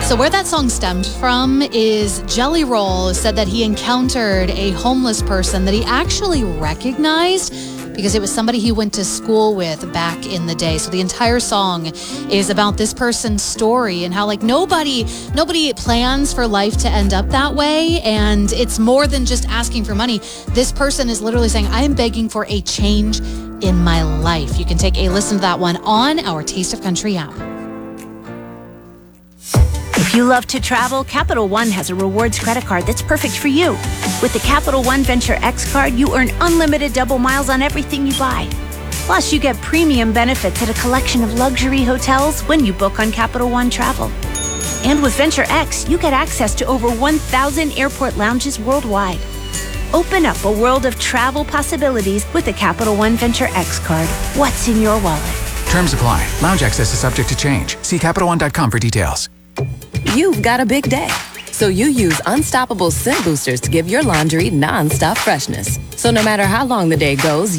So where that song stemmed from is Jelly Roll said that he encountered a homeless person that he actually recognized because it was somebody he went to school with back in the day. So the entire song is about this person's story and how like nobody plans for life to end up that way. And it's more than just asking for money. This person is literally saying, I am begging for a change in my life. You can take a listen to that one on our Taste of Country app. If you love to travel, Capital One has a rewards credit card that's perfect for you. With the Capital One Venture X card, you earn unlimited double miles on everything you buy. Plus, you get premium benefits at a collection of luxury hotels when you book on Capital One Travel. And with Venture X, you get access to over 1,000 airport lounges worldwide. Open up a world of travel possibilities with the Capital One Venture X card. What's in your wallet? Terms apply. Lounge access is subject to change. See CapitalOne.com for details. You've got a big day, so you use Unstoppable Scent Boosters to give your laundry non-stop freshness. So no matter how long the day goes,